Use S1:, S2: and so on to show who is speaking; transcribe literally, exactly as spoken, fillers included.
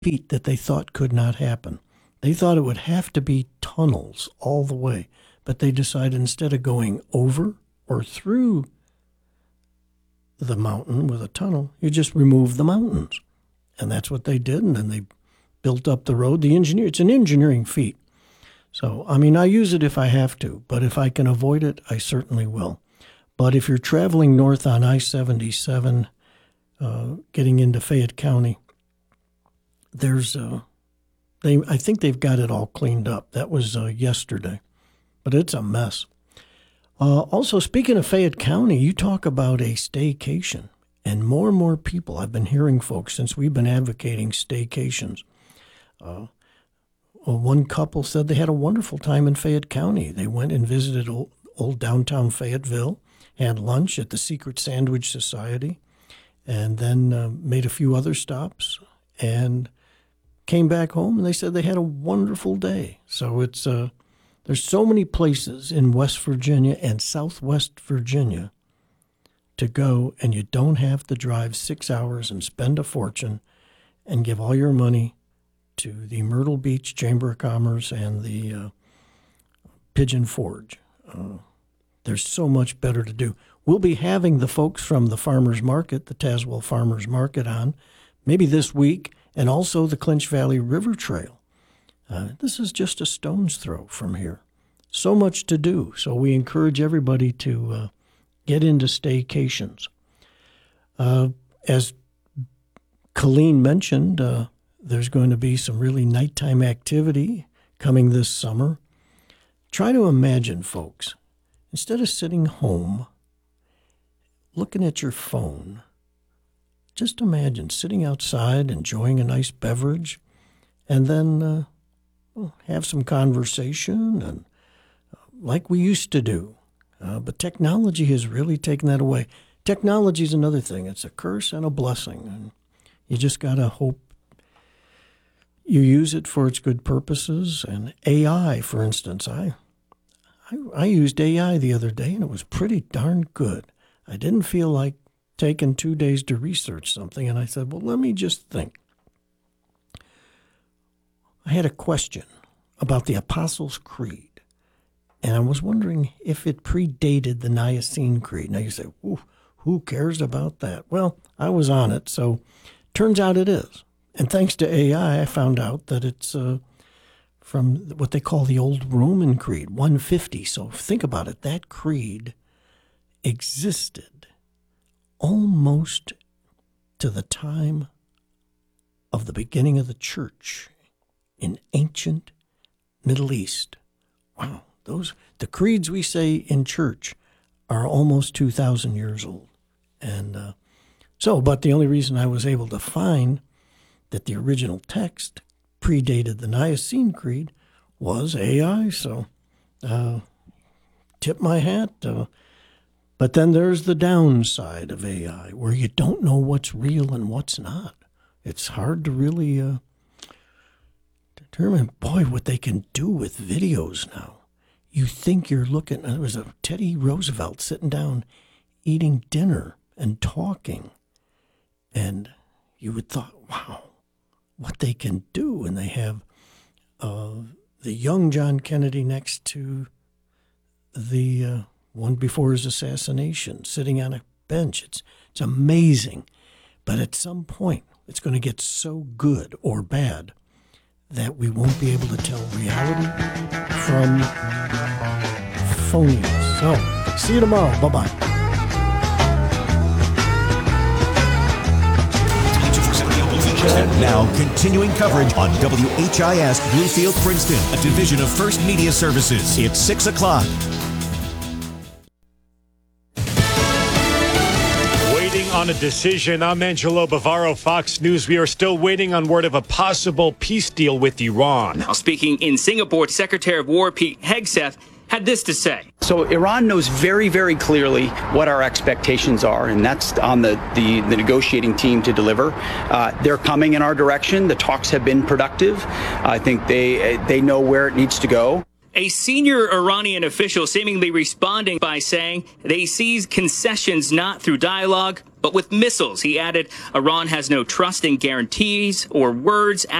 S1: feat that they thought could not happen. They thought it would have to be tunnels all the way, but they decided instead of going over or through the mountain with a tunnel, you just remove the mountains. And that's what they did, and then they built up the road. The engineer, it's an engineering feat. So, I mean, I use it if I have to, but if I can avoid it, I certainly will. But if you're traveling north on I seventy-seven, uh, getting into Fayette County, there's, uh, they, I think they've got it all cleaned up. That was uh, yesterday, but it's a mess. Uh, also, speaking of Fayette County, you talk about a staycation, and more and more people, I've been hearing folks since we've been advocating staycations. Uh, well, one couple said they had a wonderful time in Fayette County. They went and visited old, old downtown Fayetteville, had lunch at the Secret Sandwich Society, and then uh, made a few other stops, and came back home, and they said they had a wonderful day. So it's uh, there's so many places in West Virginia and Southwest Virginia to go, and you don't have to drive six hours and spend a fortune and give all your money to the Myrtle Beach Chamber of Commerce and the uh, Pigeon Forge. Uh, there's so much better to do. We'll be having the folks from the Farmers Market, the Tazewell Farmers Market on, maybe this week, and also the Clinch Valley River Trail. Uh, this is just a stone's throw from here. So much to do. So we encourage everybody to uh, get into staycations. Uh, as Colleen mentioned, uh, there's going to be some really nighttime activity coming this summer. Try to imagine, folks, instead of sitting home looking at your phone, just imagine sitting outside, enjoying a nice beverage, and then uh, well, have some conversation, and uh, like we used to do. Uh, but technology has really taken that away. Technology is another thing. It's a curse and a blessing. And you just got to hope you use it for its good purposes. And A I, for instance, I, I, I used A I the other day, and it was pretty darn good. I didn't feel like taking two days to research something, and I said, well, let me just think. I had a question about the Apostles' Creed, and I was wondering if it predated the Nicene Creed. Now you say, who cares about that? Well, I was on it, so turns out it is. And thanks to A I, I found out that it's uh, from what they call the Old Roman Creed, one fifty. So think about it. That creed existed almost to the time of the beginning of the church in ancient Middle East. Wow, those the creeds we say in church are almost two thousand years old. And uh, so, but the only reason I was able to find that the original text predated the Nicene Creed was A I. So uh, tip my hat. Uh, but then there's the downside of A I, where you don't know what's real and what's not. It's hard to really uh, determine, boy, what they can do with videos now. You think you're looking, there was a Teddy Roosevelt sitting down eating dinner and talking, and you would thought, wow, what they can do. And they have uh, the young John Kennedy next to the uh, one before his assassination, sitting on a bench. It's it's amazing. But at some point, it's going to get so good or bad that we won't be able to tell reality from phonies. So, see you tomorrow. Bye-bye.
S2: And now, continuing coverage on W H I S Bluefield, Princeton, a division of First Media Services. It's six o'clock.
S3: Waiting on a decision. I'm Angelo Bavaro, Fox News. We are still waiting on word of a possible peace deal with Iran.
S4: Now, speaking in Singapore, Secretary of War Pete Hegseth had this to say.
S5: So Iran knows very, very clearly what our expectations are, and that's on the, the, the negotiating team to deliver. Uh, they're coming in our direction. The talks have been productive. I think they they know where it needs to go.
S4: A senior Iranian official seemingly responding by saying they sees concessions not through dialogue, but with missiles. He added Iran has no trust in guarantees or words